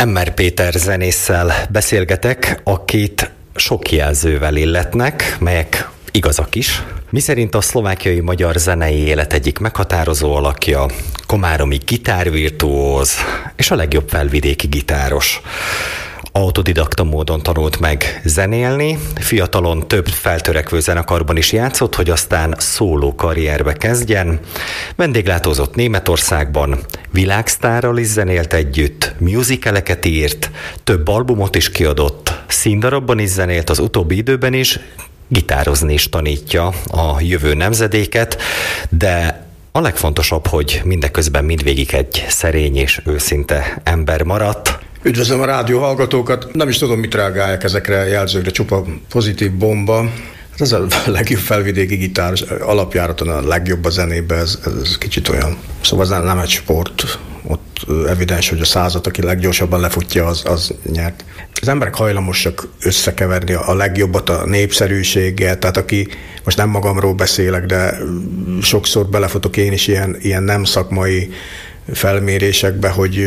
Emmer Péter zenésszel beszélgetek, akit sok jelzővel illetnek, melyek igazak is. Miszerint a szlovákiai magyar zenei élet egyik meghatározó alakja, komáromi gitárvirtuóz és a legjobb felvidéki gitáros. Autodidakta módon tanult meg zenélni, fiatalon több feltörekvő zenekarban is játszott, hogy aztán szóló karrierbe kezdjen. Vendéglátózott Németországban, világsztárral is zenélt együtt, musicaleket írt, több albumot is kiadott, színdarabban is zenélt az utóbbi időben is, gitározni is tanítja a jövő nemzedéket, de a legfontosabb, hogy mindeközben mindvégig egy szerény és őszinte ember maradt. Üdvözlöm a rádió hallgatókat! Nem is tudom, mit reagálják ezekre a jelzőkre, csupa pozitív bomba. Ez a legjobb felvidéki gitáros, alapjáraton a legjobb a zenébe, ez kicsit olyan. Szóval ez nem egy sport. Ott evidens, hogy a százat, aki leggyorsabban lefutja, az nyert. Az emberek hajlamosak összekeverni a legjobbat a népszerűséggel, tehát aki, most nem magamról beszélek, de sokszor belefutok én is ilyen nem szakmai felmérésekbe, hogy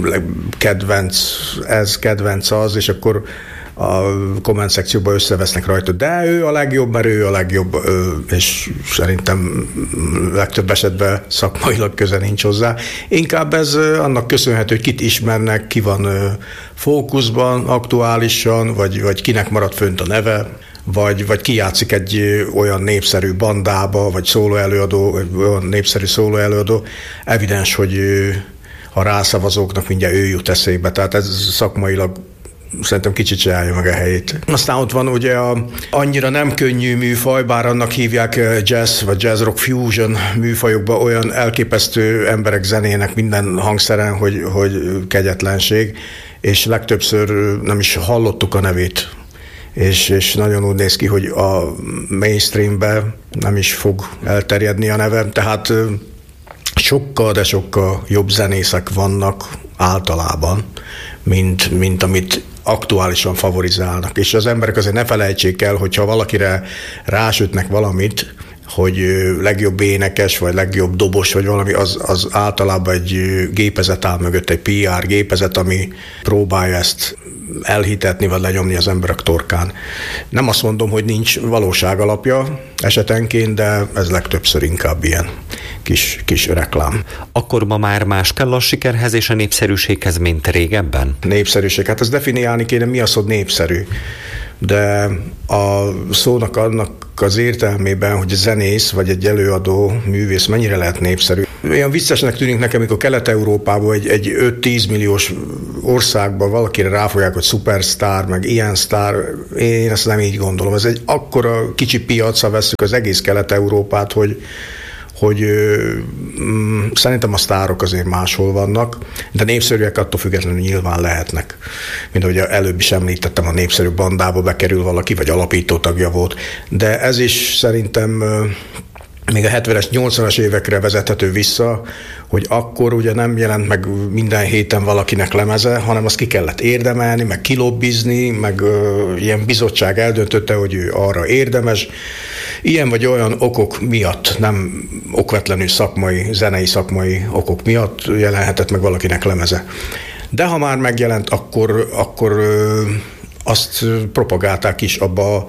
kedvenc az, és akkor a komment szekcióban összevesznek rajta, de ő a legjobb, mert ő a legjobb, és szerintem legtöbb esetben szakmailag köze nincs hozzá. Inkább ez annak köszönhető, hogy kit ismernek, ki van fókuszban aktuálisan, vagy kinek maradt fönt a neve, vagy ki játszik egy olyan népszerű bandába, vagy szólóelőadó, olyan népszerű szólóelőadó. Evidens, hogy a rászavazóknak mindjárt ő jut eszébe, tehát ez szakmailag szerintem kicsit se állja meg a helyét. Aztán ott van ugye annyira nem könnyű műfaj, bár annak hívják jazz vagy jazz rock fusion műfajokban, olyan elképesztő emberek zenének minden hangszeren, hogy kegyetlenség, és legtöbbször nem is hallottuk a nevét. És nagyon úgy néz ki, hogy a mainstreambe nem is fog elterjedni a nevem, tehát sokkal, de sokkal jobb zenészek vannak általában, mint amit aktuálisan favorizálnak. És az emberek azért ne felejtsék el, hogyha valakire rásütnek valamit, hogy legjobb énekes, vagy legjobb dobos, vagy valami, az általában egy gépezet áll mögött, egy PR gépezet, ami próbálja ezt elhitetni, vagy lenyomni az emberek torkán. Nem azt mondom, hogy nincs valóság alapja esetenként, de ez legtöbbször inkább ilyen kis reklám. Akkor ma már más kell a sikerhez és a népszerűséghez, mint régebben? Népszerűség, hát ezt definiálni kéne, mi az, hogy népszerű. De a szónak annak az értelmében, hogy a zenész vagy egy előadó művész mennyire lehet népszerű. Olyan viccesnek tűnik nekem, amikor Kelet-Európában egy 5-10 milliós országban valakire ráfogják, hogy szupersztár, meg ilyen sztár. Én ezt nem így gondolom. Ez egy akkora kicsi piacra vesszük az egész Kelet-Európát, hogy szerintem a sztárok azért máshol vannak, de népszerűek attól függetlenül nyilván lehetnek. Mint ahogy előbb is említettem, a népszerű bandába bekerül valaki, vagy alapító tagja volt. De ez is szerintem még a 70-es, 80-as évekre vezethető vissza, hogy akkor ugye nem jelent meg minden héten valakinek lemeze, hanem azt ki kellett érdemelni, meg kilobbizni, meg ilyen bizottság eldöntötte, hogy ő arra érdemes. Ilyen vagy olyan okok miatt, nem okvetlenül zenei szakmai okok miatt jelenhetett meg valakinek lemeze. De ha már megjelent, akkor azt propagálták is abba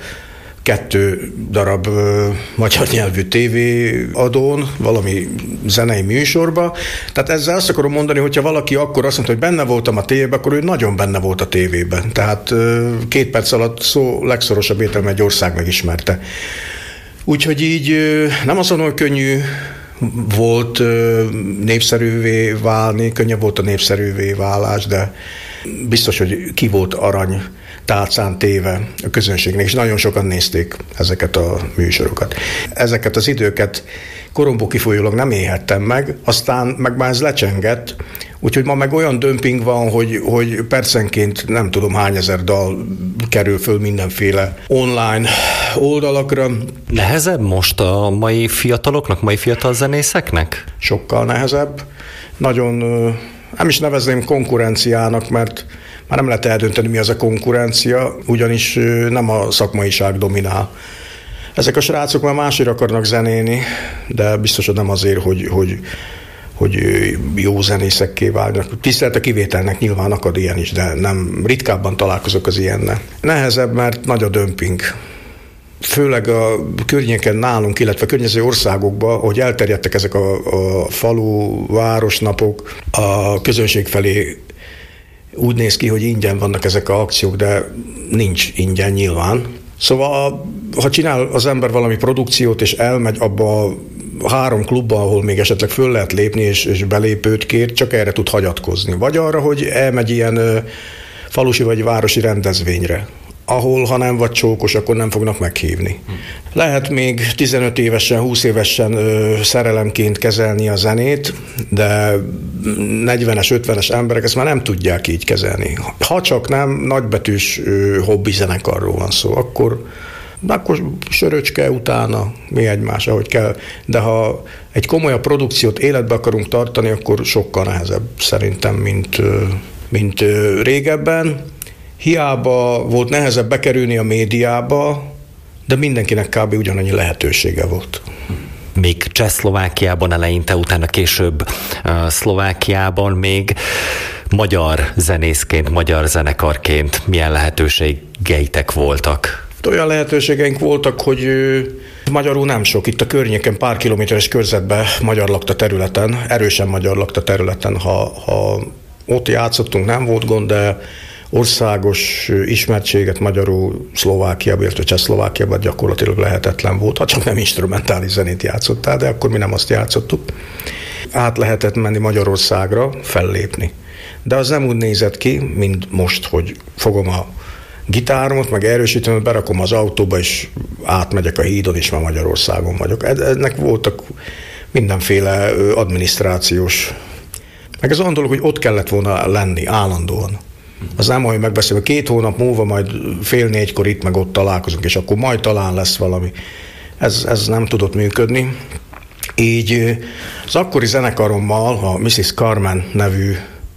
2 darab magyar nyelvű tévéadón, valami zenei műsorba. Tehát ezzel azt akarom mondani, hogyha valaki akkor azt mondta, hogy benne voltam a tévében, akkor ő nagyon benne volt a tévében. Tehát 2 perc alatt szó legszorosabb értelemben egy ország megismerte. Úgyhogy így nem azt mondom, hogy könnyű volt népszerűvé válni, könnyebb volt a népszerűvé válás, de biztos, hogy ki volt arany tálcán téve a közönségnek, és nagyon sokan nézték ezeket a műsorokat. Ezeket az időket koromból kifolyólag nem élhettem meg, aztán meg már ez lecsengett, úgyhogy ma meg olyan dömping van, hogy percenként nem tudom hány ezer dal kerül föl mindenféle online oldalakra. Nehezebb most a mai fiataloknak, mai fiatal zenészeknek? Sokkal nehezebb. Nagyon, nem is nevezném konkurenciának, mert már nem lehet eldönteni, mi az a konkurencia, ugyanis nem a szakmaiság dominál. Ezek a srácok már másért akarnak zenélni, de biztosan nem azért, hogy hogy jó zenészekké válnak. Tisztelt a kivételnek, nyilván akad ilyen is, de nem ritkábban találkozok az ilyennel. Nehezebb, mert nagy a dömping. Főleg a környéken nálunk, illetve a környező országokban, hogy elterjedtek ezek a falu, városnapok, a közönség felé úgy néz ki, hogy ingyen vannak ezek az akciók, de nincs ingyen nyilván. Szóval, ha csinál az ember valami produkciót, és elmegy abba a 3 klubba, ahol még esetleg föl lehet lépni, és belépőt kér, csak erre tud hagyatkozni. Vagy arra, hogy elmegy ilyen falusi vagy városi rendezvényre, ahol, ha nem vagy csókos, akkor nem fognak meghívni. Lehet még 15 évesen, 20 évesen szerelemként kezelni a zenét, de 40-es, 50-es emberek ezt már nem tudják így kezelni. Ha csak nem nagybetűs hobbi zenekarról van szó, akkor söröcske utána, mi egymás, ahogy kell. De ha egy komolyabb produkciót életbe akarunk tartani, akkor sokkal nehezebb szerintem, mint régebben. Hiába volt nehezebb bekerülni a médiába, de mindenkinek kb. Ugyanannyi lehetősége volt. Még Csehszlovákiában eleinte, utána később Szlovákiában még magyar zenészként, magyar zenekarként milyen lehetőségeitek voltak? Olyan lehetőségeink voltak, hogy magyarul nem sok. Itt a környéken pár kilométeres körzetben magyar lakta területen, erősen magyar lakta területen. Ha ott játszottunk, nem volt gond, de országos ismertséget magyarul Szlovákiában, illetve Csehszlovákiában gyakorlatilag lehetetlen volt, ha csak nem instrumentális zenét játszottál, de akkor mi nem azt játszottuk. Át lehetett menni Magyarországra, fellépni. De az nem úgy nézett ki, mint most, hogy fogom a gitáromat, meg erősítem, berakom az autóba, és átmegyek a hídon, és már Magyarországon vagyok. Ennek voltak mindenféle adminisztrációs. Meg az olyan dolog, hogy ott kellett volna lenni állandóan. Az nem, hogy megbeszélve 2 hónap múlva, majd 3-4-kor itt meg ott találkozunk, és akkor majd talán lesz valami. Ez nem tudott működni. Így az akkori zenekarommal, a Mrs. Carmen nevű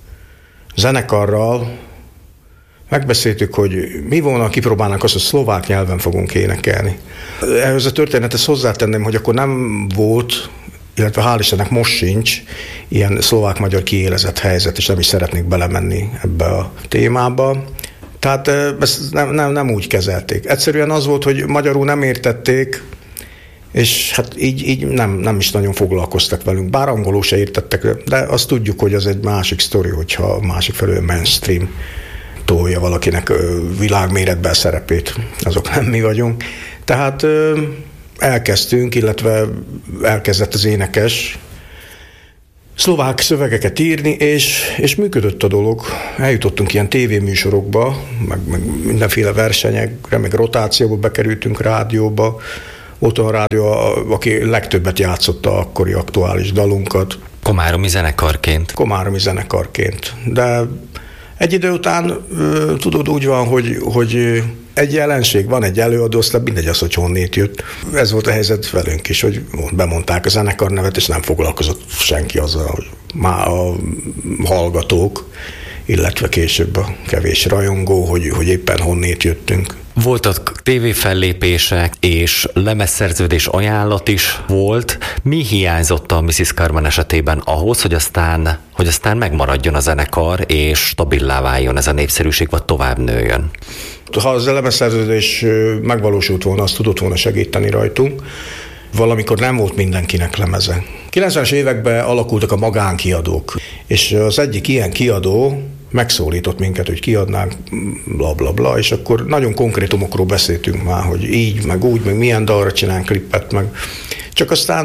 zenekarral megbeszéltük, hogy mi volna, kipróbálnánk azt, hogy szlovák nyelven fogunk énekelni. Ehhez a történetet hozzátenném, hogy akkor nem volt, illetve hál' Istennek most sincs ilyen szlovák-magyar kiélezett helyzet, és nem is szeretnék belemenni ebbe a témába. Tehát ezt nem úgy kezelték. Egyszerűen az volt, hogy magyarul nem értették, és hát így nem is nagyon foglalkoztak velünk. Bár angolul se értettek, de azt tudjuk, hogy az egy másik sztori, hogyha a másik felől mainstream tolja valakinek világméretben a szerepét. Azok nem mi vagyunk. Tehát elkezdtünk, illetve elkezdett az énekes szlovák szövegeket írni, és működött a dolog. Eljutottunk ilyen tévéműsorokba, meg mindenféle versenyekre, meg rotációba bekerültünk, rádióba. Volt olyan rádió, aki legtöbbet játszotta akkori aktuális dalunkat. Komáromi zenekarként. Komáromi zenekarként. De egy idő után tudod, úgy van, hogy egy jelenség van, egy előadó, aztán mindegy az, hogy honnét jött. Ez volt a helyzet velünk is, hogy bemondták a zenekar nevet, és nem foglalkozott senki azzal, hogy már a hallgatók, illetve később a kevés rajongó, hogy éppen honnét jöttünk. Voltak tévéfellépések és lemezszerződés ajánlat is volt. Mi hiányzott a Mrs. Carmen esetében ahhoz, hogy aztán megmaradjon a zenekar, és stabilá váljon ez a népszerűség, vagy tovább nőjön? Ha az lemezszerződés megvalósult volna, azt tudott volna segíteni rajtunk. Valamikor nem volt mindenkinek lemeze. 90-es években alakultak a magánkiadók, és az egyik ilyen kiadó megszólított minket, hogy kiadnánk blablabla, és akkor nagyon konkrétumokról beszéltünk már, hogy így, meg úgy, meg milyen dalra csinálunk klippet, meg csak aztán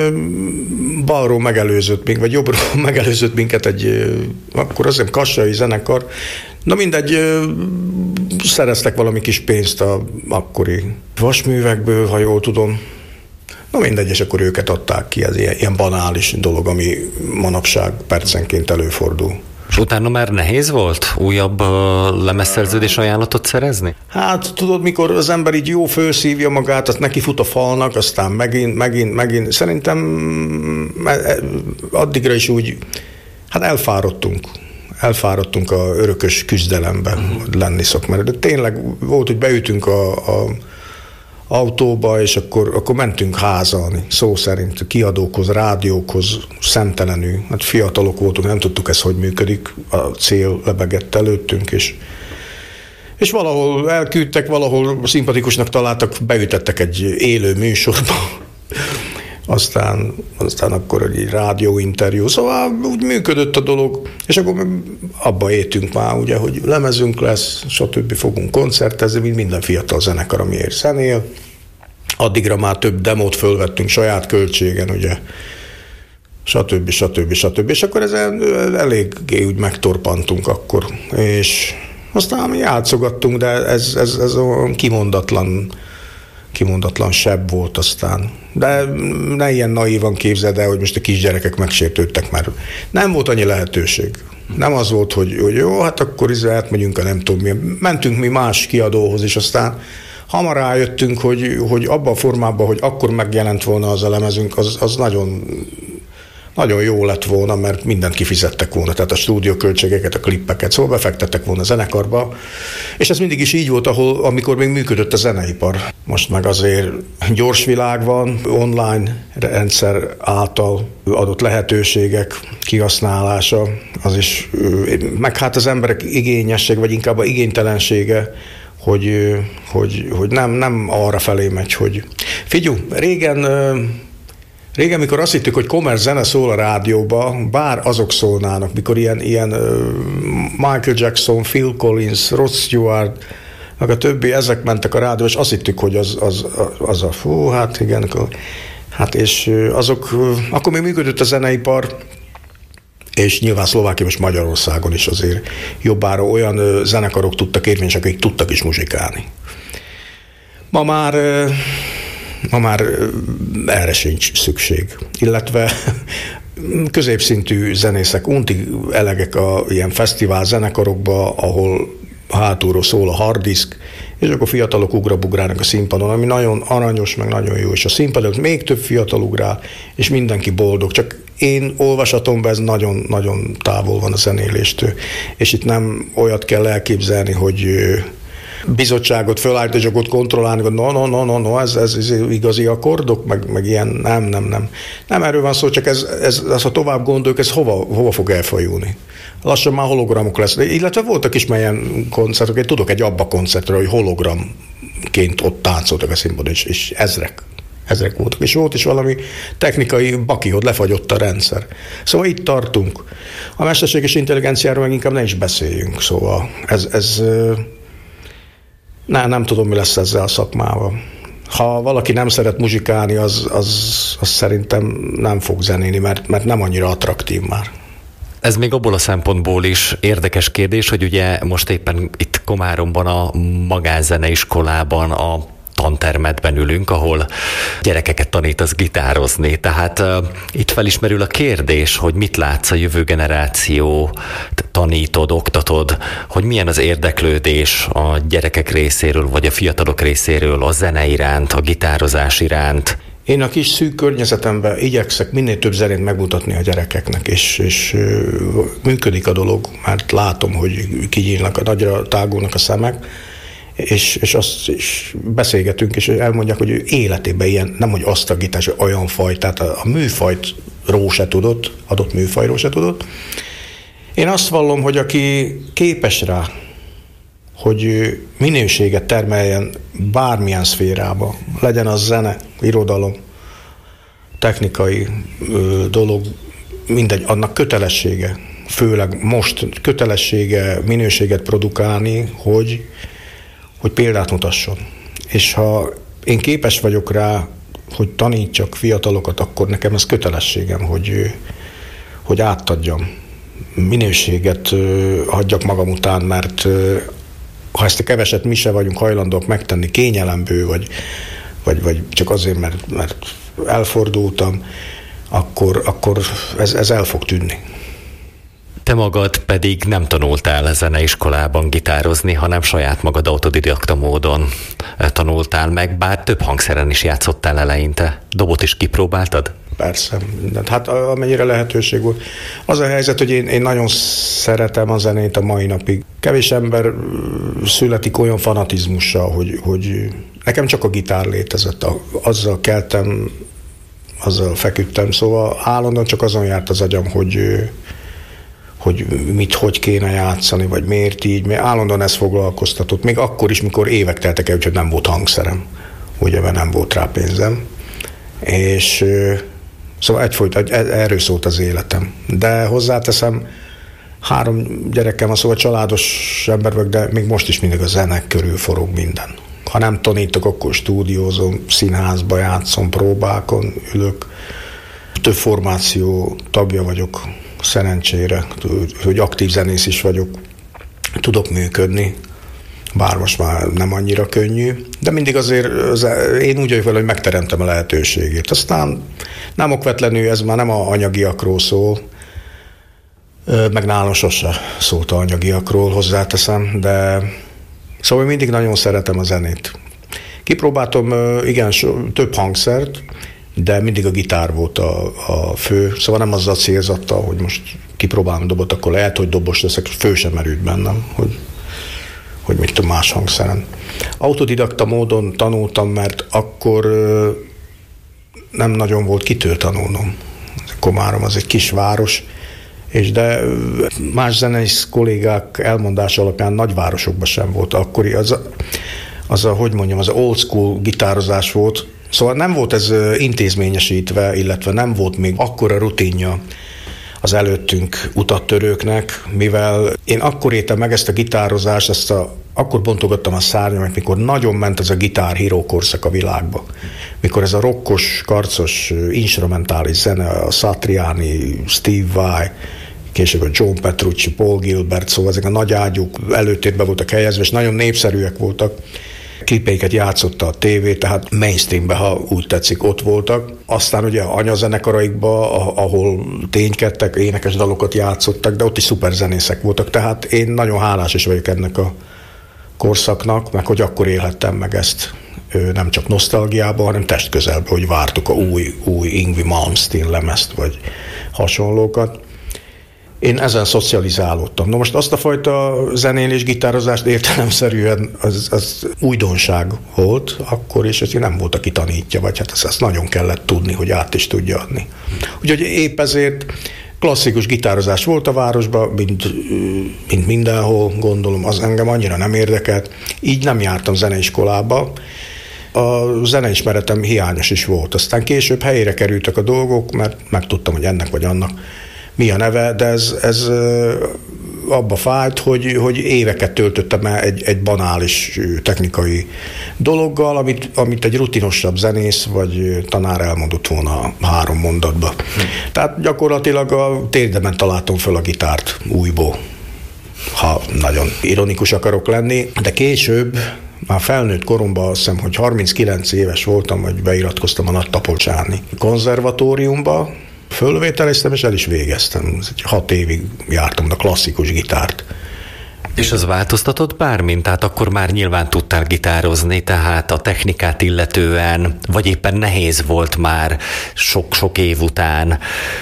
balról megelőzött, vagy jobbról megelőzött minket akkor azért kassai zenekar. Na mindegy, szereztek valami kis pénzt a akkori vasművekből, ha jól tudom. Na mindegy, és akkor őket adták ki, ez ilyen banális dolog, ami manapság percenként előfordul. És utána már nehéz volt újabb lemezszerződés ajánlatot szerezni? Hát tudod, mikor az ember így jó fölszívja magát, azt neki fut a falnak, aztán megint. Szerintem addigra is úgy, hát elfáradtunk a örökös küzdelemben lenni szokmára. De tényleg volt, hogy beütünk autóba, és akkor mentünk házalni, szó szerint, kiadókhoz, rádiókhoz, szemtelenül. Hát fiatalok voltunk, nem tudtuk ez, hogy működik, a cél lebegett előttünk, és valahol elküldtek, valahol szimpatikusnak találtak, beütettek egy élő műsorba. Aztán akkor egy rádióinterjú, szóval úgy működött a dolog, és akkor abba értünk már, ugye, hogy lemezünk lesz, stb. Fogunk koncertezni, mint minden fiatal zenekar, amiért zenél. Addigra már több demót fölvettünk saját költségen, ugye, stb. És akkor ezen eléggé úgy megtorpantunk akkor, és aztán mi játszogattunk, de ez olyan kimondatlan sebb volt aztán. De ne ilyen naívan képzeld el, hogy most a kisgyerekek megsértődtek, mert nem volt annyi lehetőség. Nem az volt, hogy jó, hát akkor átmegyünk a nem tudom mi. Mentünk mi más kiadóhoz, és aztán hamar rájöttünk, hogy abban a formában, hogy akkor megjelent volna az a lemezünk, az nagyon, nagyon jó lett volna, mert mindent kifizettek volna, tehát a stúdióköltségeket, a klippeket, szóval befektettek volna a zenekarba, és ez mindig is így volt, amikor még működött a zeneipar. Most meg azért gyors világ van, online rendszer által adott lehetőségek kihasználása, az is, meg hát az emberek igényesség, vagy inkább a igénytelensége, hogy nem arra felé megy, hogy figyelj, régen, mikor azt hittük, hogy kommerc zene szól a rádióba, bár azok szólnának, mikor ilyen Michael Jackson, Phil Collins, Rod Stewart, meg a többi, ezek mentek a rádióba, és azt hittük, hogy az a fú, hát igen, hát és azok, akkor még működött a zeneipar, és nyilván Szlovákia és Magyarországon is azért jobbára olyan zenekarok tudtak érvényesek, akik tudtak is muzsikálni. Ma már erre sincs szükség. Illetve középszintű zenészek untig elegek a ilyen fesztivál zenekarokba, ahol hátulról szól a harddisk, és akkor fiatalok ugrabugrálnak a színpadon, ami nagyon aranyos, meg nagyon jó, és a színpadon még több fiatal ugrál, és mindenki boldog. Csak én olvasatomban ez nagyon-nagyon távol van a zenéléstől, és itt nem olyat kell elképzelni, hogy bizottságot fölállít, és akkor kontrollálni, hogy no, ez igazi akkordok, meg ilyen, nem. Nem erről van szó, csak ez ha tovább gondoljuk, ez hova fog elfajulni. Lassan már hologramok lesz. Illetve voltak is melyen koncertek, én tudok egy ABBA koncertről, hogy hologramként ott táncoltak a színpadon, és ezrek voltak. És volt is valami technikai baki, hogy lefagyott a rendszer. Szóval itt tartunk. A mesterséges intelligenciáról meg inkább ne is beszéljünk. Szóval ez nem tudom, mi lesz ezzel a szakmával. Ha valaki nem szeret muzsikálni, az szerintem nem fog zenélni, mert nem annyira attraktív már. Ez még abból a szempontból is érdekes kérdés, hogy ugye most éppen itt Komáromban a magánzeneiskolában a tantermetben ülünk, ahol gyerekeket tanítasz gitározni. Tehát itt felismerül a kérdés, hogy mit látsz a jövő generáció, tanítod, oktatod, hogy milyen az érdeklődés a gyerekek részéről, vagy a fiatalok részéről a zene iránt, a gitározás iránt. Én a kis szűk környezetemben igyekszek minél több zenét megmutatni a gyerekeknek, és működik a dolog, mert látom, hogy kinyílnak, nagyra tágulnak a szemek, és azt is beszélgetünk, és elmondják, hogy ő életében ilyen, nem hogy azt a gitás, olyan faj, tehát a műfajról se tudott, adott műfajról se tudott. Én azt vallom, hogy aki képes rá, hogy minőséget termeljen bármilyen szférába, legyen az zene, irodalom, technikai dolog, mindegy, annak kötelessége, főleg most kötelessége minőséget produkálni, hogy példát mutasson. És ha én képes vagyok rá, hogy tanítsak fiatalokat, akkor nekem ez kötelességem, hogy átadjam. Minőséget hagyjak magam után, mert ha ezt a keveset mi se vagyunk hajlandók megtenni kényelemből, vagy csak azért, mert elfordultam, akkor ez el fog tűnni. Te magad pedig nem tanultál zeneiskolában gitározni, hanem saját magad autodidakta módon tanultál meg, bár több hangszeren is játszottál eleinte. Dobot is kipróbáltad? Persze, mindent. Hát amennyire lehetőség volt. Az a helyzet, hogy én nagyon szeretem a zenét a mai napig. Kevés ember születik olyan fanatizmussal, hogy nekem csak a gitár létezett. Azzal keltem, azzal feküdtem, szóval állandóan csak azon járt az agyam, hogy hogy kéne játszani, vagy miért így, mert állandóan ez foglalkoztatott. Még akkor is, mikor évek teltek el, úgyhogy nem volt hangszerem, ugye, mert nem volt rá pénzem. És szóval egyfolytában erről szólt az életem. De hozzáteszem, 3 gyerekem van, szóval családos ember vagyok, de még most is mindig a zenek körül forog minden. Ha nem tanítok, akkor stúdiózom, színházba játszom, próbákon ülök. Több formáció tagja vagyok, szerencsére, hogy aktív zenész is vagyok. Tudok működni, bár most már nem annyira könnyű, de mindig azért én úgy vagyok vele, hogy megteremtem a lehetőségét. Aztán nem okvetlenül, ez már nem a anyagiakról szól, meg nálam sose szólt a anyagiakról, hozzáteszem, de szóval mindig nagyon szeretem a zenét. Kipróbáltam igen, több hangszert, de mindig a gitár volt a fő, szóval nem azzal célzattal, hogy most kipróbálom dobot, akkor lehet, hogy dobos leszek, fő sem merült bennem, hogy mit tudom, más hangszeren. Autodidakta módon tanultam, mert akkor nem nagyon volt kitől tanulnom. Komárom az egy kis város, de más zenész kollégák elmondása alapján nagyvárosokban sem volt. Akkori az old school gitározás volt. Szóval nem volt ez intézményesítve, illetve nem volt még akkora rutinja az előttünk utattörőknek, mivel én akkor éltem meg ezt a gitározást, akkor bontogattam a szárnyamat, mikor nagyon ment ez a Guitar Hero korszak a világba. Mikor ez a rokkos, karcos, instrumentális zene, a Satriani, Steve Vai, később a John Petrucci, Paul Gilbert, szóval ezek a nagy ágyúk előtérben voltak helyezve, és nagyon népszerűek voltak. Klipeiket játszotta a tévé, tehát mainstreamben, ha úgy tetszik, ott voltak. Aztán ugye anyazenekaraikban, ahol ténykedtek, énekes dalokat játszottak, de ott is szuper zenészek voltak, tehát én nagyon hálás is vagyok ennek a korszaknak, meg hogy akkor élhettem meg ezt nem csak nosztalgiában, hanem testközelben, hogy vártuk a új Yngwie Malmsteen lemezt, vagy hasonlókat. Én ezen szocializálódtam. No most azt a fajta zenélés, gitározást értelemszerűen az újdonság volt akkor, és ez nem volt, aki tanítja, vagy hát ezt nagyon kellett tudni, hogy át is tudja adni. Úgyhogy épp ezért klasszikus gitározás volt a városban, mint mindenhol, gondolom, az engem annyira nem érdekelt. Így nem jártam zeneiskolába. A zeneismeretem hiányos is volt. Aztán később helyére kerültek a dolgok, mert megtudtam, hogy ennek vagy annak mi a neve, de ez abba fájt, hogy éveket töltöttem el egy banális technikai dologgal, amit egy rutinosabb zenész vagy tanár elmondott volna 3 mondatba. Tehát gyakorlatilag a térdemen találtam föl a gitárt újból, ha nagyon ironikus akarok lenni, de később, már felnőtt koromban azt hiszem, hogy 39 éves voltam, hogy beiratkoztam a Nagytapolcsáni konzervatóriumba, fölvételeztem, és el is végeztem. 6 évig jártam a klasszikus gitárt. És az változtatott bármint? Tehát akkor már nyilván tudtál gitározni, tehát a technikát illetően, vagy éppen nehéz volt már sok év után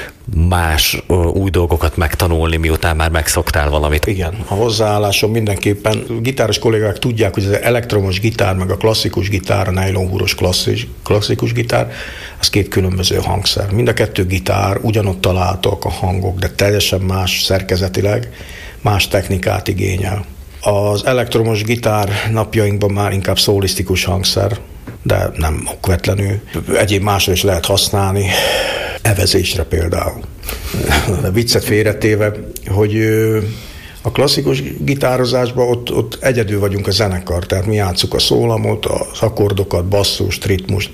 más új dolgokat megtanulni, miután már megszoktál valamit. Igen, a hozzáállásom mindenképpen. Gitáros kollégák tudják, hogy az elektromos gitár, meg a klasszikus gitár, a nylonhúros klasszikus gitár, az 2 különböző hangszer. Mind a 2 gitár, ugyanott találtak a hangok, de teljesen más szerkezetileg, más technikát igényel. Az elektromos gitár napjainkban már inkább szólisztikus hangszer, de nem okvetlenül. Egyéb másra is lehet használni, evezésre például. De viccet félretéve, hogy a klasszikus gitározásban ott egyedül vagyunk a zenekar, tehát mi játsszuk a szólamot, az akkordokat, basszust, ritmust,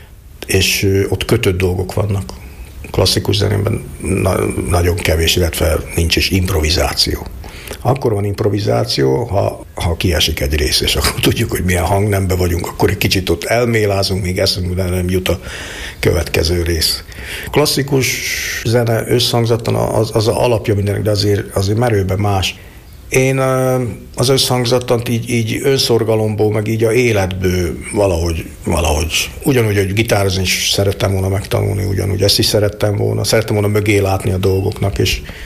és ott kötött dolgok vannak. Klasszikus zenében nagyon kevés, illetve nincs is improvizáció. Akkor van improvizáció, ha kiesik egy rész, és akkor tudjuk, hogy milyen hangnemben vagyunk, akkor egy kicsit ott elmélázunk, még eszünkbe nem jut a következő rész. A klasszikus zene összhangzattan az alapja mindenek, de azért merőben más. Én az összhangzattant így önszorgalomból, meg így a életből valahogy ugyanúgy, hogy gitározni is szerettem volna megtanulni, ugyanúgy ezt is szerettem volna mögé látni a dolgoknak,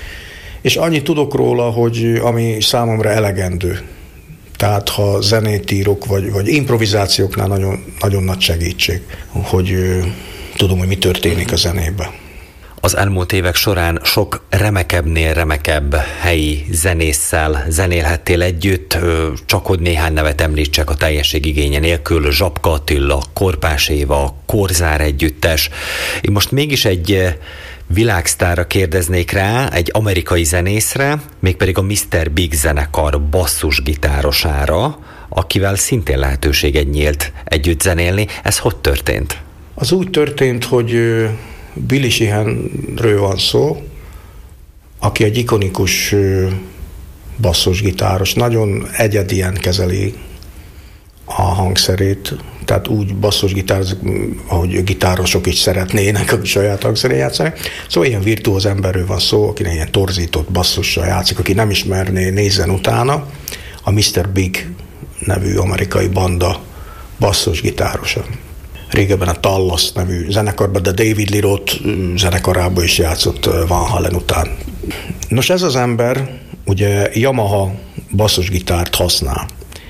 és annyit tudok róla, hogy ami számomra elegendő. Tehát ha zenét írok, vagy improvizációknál nagyon, nagyon nagy segítség, hogy tudom, hogy mi történik a zenében. Az elmúlt évek során sok remekebbnél remekebb helyi zenésszel zenélhettél együtt, csak hogy néhány nevet említsek a teljesség igénye nélkül: Zsapka Attila, Korpás Éva, Korzár együttes. Én most mégis egy világsztárra kérdeznék rá, egy amerikai zenészre, mégpedig a Mr. Big zenekar basszusgitárosára, akivel szintén lehetőséged nyílt együtt zenélni. Ez hogy történt? Az úgy történt, hogy Billy Sheehanről van szó, aki egy ikonikus basszusgitáros, nagyon egyedien kezeli a hangszerét, tehát úgy basszusgitározik, ahogy gitárosok is szeretnének a saját hangszerén játszani. Szóval ilyen virtuóz emberről van szó, akinek ilyen torzított basszussal játszik, aki nem ismerné, nézzen utána. A Mr. Big nevű amerikai banda basszusgitárosa. Régebben a Tallas nevű zenekarban, de David Lee Roth zenekarában is játszott Van Halen után. Nos, ez az ember ugye Yamaha basszusgitárt használ.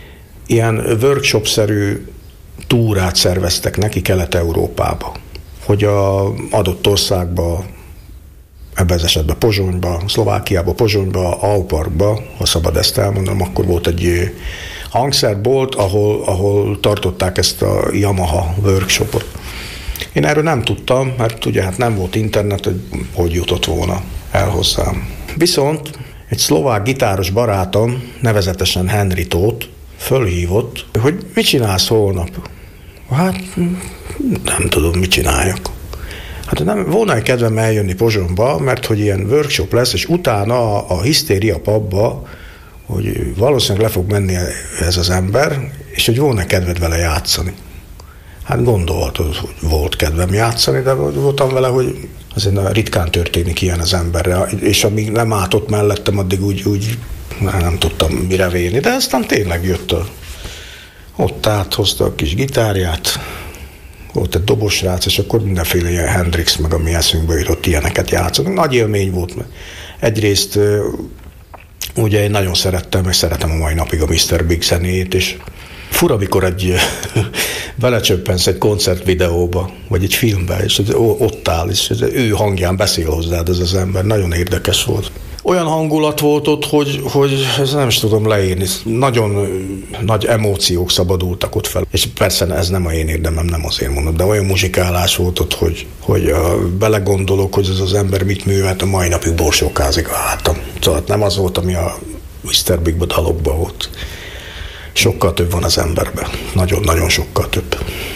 Ilyen workshop-szerű túrát szerveztek neki Kelet-Európába, hogy a adott országba, ebben az esetben Pozsonyba, Szlovákiába, Pozsonyba, Auparkba, ha szabad ezt elmondanom, akkor volt egy hangszerbolt, ahol tartották ezt a Yamaha workshopot. Én erről nem tudtam, mert ugye hát nem volt internet, hogy jutott volna el hozzám. Viszont egy szlovák gitáros barátom, nevezetesen Henry Tóth, fölhívott, hogy mit csinálsz holnap? Hát nem tudom, mit csináljak. Hát nem volna egy kedvem eljönni Pozsonyba, mert hogy ilyen workshop lesz, és utána a Hisztéria pubba, hogy valószínűleg le fog menni ez az ember, és hogy volna kedved vele játszani. Hát gondolhatod, hogy volt kedvem játszani, de voltam vele, hogy azért ritkán történik ilyen az emberre, és amíg nem állt ott mellettem, addig úgy nem tudtam mire vélni, de aztán tényleg jött ott áthozta a kis gitárját, volt egy dobosrác, és akkor mindenféle ilyen Hendrix, meg ami eszünkbe jutott, ilyeneket játszott. Nagy élmény volt. Egyrészt ugye én nagyon szerettem, és szeretem a mai napig a Mr. Big zenét, és fura, amikor belecsöppensz egy koncertvideóba, vagy egy filmbe, és ott áll, és ő hangján beszél hozzád ez az ember. Nagyon érdekes volt. Olyan hangulat volt ott, hogy ezt nem is tudom leírni. Nagyon nagy emóciók szabadultak ott fel. És persze ez nem a én érdemem, nem azért mondom, de olyan muzsikálás volt ott, hogy belegondolok, hogy ez az ember mit művelt, a mai napig borsókázik a hátam. Szóval nem az volt, ami a Mr. Big dalokban volt. Sokkal több van az emberben. Nagyon-nagyon sokkal több.